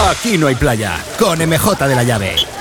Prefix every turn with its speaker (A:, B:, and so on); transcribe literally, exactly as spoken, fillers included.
A: Aquí no hay playa. Con M J de la Llave.